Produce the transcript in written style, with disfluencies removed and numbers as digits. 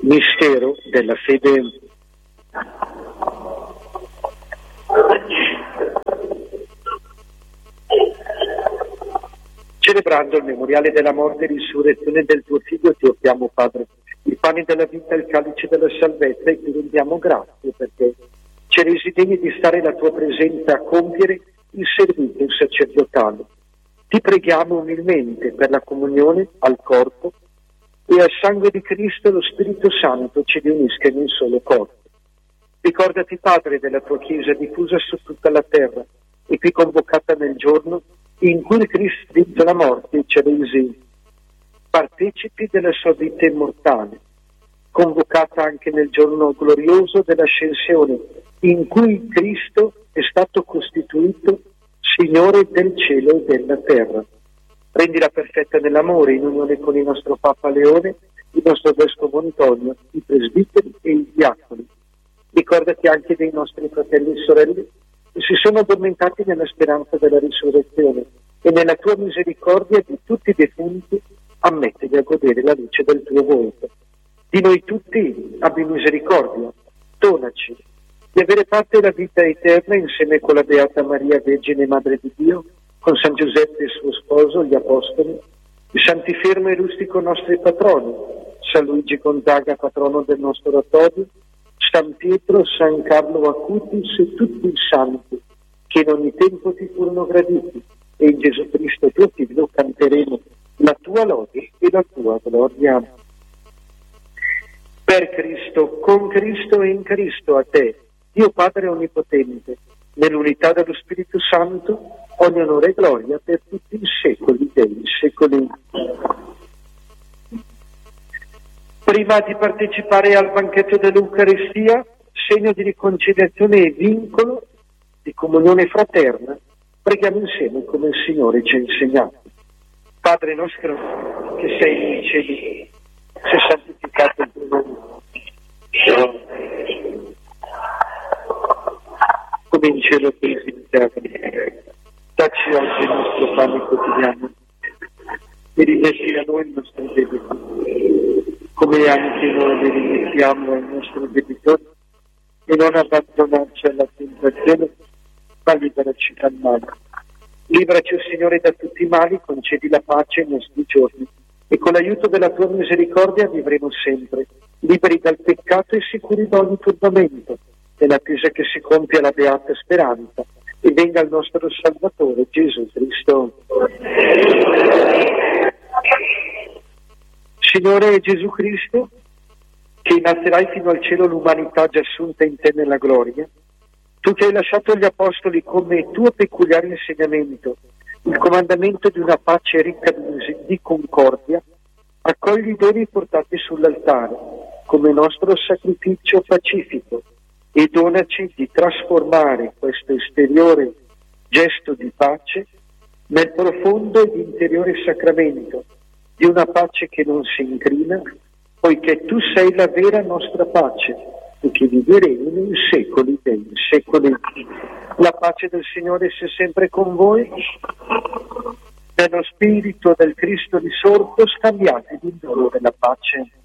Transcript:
Mistero della fede. Celebrando il memoriale della morte e risurrezione del tuo Figlio, ti offriamo, Padre, il pane della vita e il calice della salvezza, e ti rendiamo grazie perché ci resi degni di stare la tua presenza a compiere il servizio sacerdotale. Ti preghiamo umilmente per la comunione al corpo e al sangue di Cristo. Lo Spirito Santo ci riunisca in un solo corpo. Ricordati, Padre, della tua Chiesa diffusa su tutta la terra e qui convocata nel giorno in cui Cristo ha vinto la morte e ci ha resi partecipi della sua vita immortale, convocata anche nel giorno glorioso dell'ascensione in cui Cristo è stato costituito Signore del cielo e della terra. Rendila perfetta nell'amore, in unione con il nostro Papa Leone, il nostro Vescovo Antonio, i presbiteri e i diaconi. Ricordati anche dei nostri fratelli e sorelle che si sono addormentati nella speranza della risurrezione, e nella tua misericordia di tutti i defunti ammettili a godere la luce del tuo volto. Di noi tutti abbi misericordia, donaci di avere parte della vita eterna insieme con la Beata Maria, Vergine Madre di Dio, con San Giuseppe suo sposo, gli Apostoli, i Santi Fermo e Rustico nostri patroni, San Luigi Gonzaga, patrono del nostro oratorio, San Pietro, San Carlo Acutis e tutti i santi che in ogni tempo ti furono graditi, e in Gesù Cristo tuo Figlio canteremo la tua lode e la tua gloria. Per Cristo, con Cristo e in Cristo, a te, Dio Padre Onnipotente, nell'unità dello Spirito Santo, ogni onore e gloria per tutti i secoli dei secoli. Prima di partecipare al banchetto dell'Eucaristia, segno di riconciliazione e vincolo di comunione fraterna, preghiamo insieme come il Signore ci ha insegnato. Padre nostro che sei nei cieli, sia santificato il tuo nome. Come in cielo così in terra. Dacci oggi il nostro pane quotidiano e rimetti a noi il nostro debito, come anche noi li rimettiamo ai nostri debitori, e non abbandonarci alla tentazione, ma liberaci dal male. Liberaci, o Signore, da tutti i mali, concedi la pace ai nostri giorni, e con l'aiuto della tua misericordia vivremo sempre, liberi dal peccato e sicuri da ogni turbamento, nell'attesa che si compia la beata speranza e venga il nostro Salvatore Gesù Cristo. Signore Gesù Cristo, che innalzerai fino al cielo l'umanità già assunta in te nella gloria, tu che hai lasciato agli Apostoli come tuo peculiare insegnamento il comandamento di una pace ricca di concordia, accogli i doni portati sull'altare come nostro sacrificio pacifico e donaci di trasformare questo esteriore gesto di pace nel profondo ed interiore sacramento di una pace che non si incrina, poiché tu sei la vera nostra pace e che vivremo nei secoli dei secoli. La pace del Signore sia sempre con voi. Nello spirito del Cristo risorto scambiatevi il dono della pace.